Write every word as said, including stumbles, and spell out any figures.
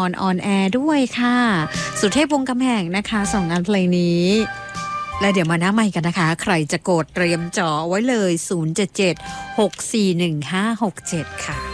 รออนแอร์ด้วยค่ะสุเทพวงศ์กำแหงนะคะสองงานเพลงนี้และเดี๋ยวมาหน้าใหม่กันนะคะใครจะกดเตรียมจ่อไว้เลยศูนย์ เจ็ด เจ็ด หก สี่ หนึ่ง ห้า หก เจ็ดค่ะ